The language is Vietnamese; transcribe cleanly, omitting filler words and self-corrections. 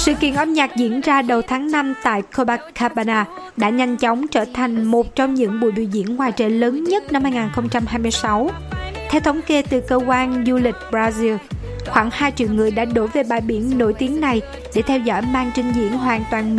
Sự kiện âm nhạc diễn ra đầu tháng 5 tại Copacabana đã nhanh chóng trở thành một trong những buổi biểu diễn ngoài trời lớn nhất năm 2026. Theo thống kê từ cơ quan du lịch Brazil, khoảng 2 triệu người đã đổ về bãi biển nổi tiếng này để theo dõi màn trình diễn hoàn toàn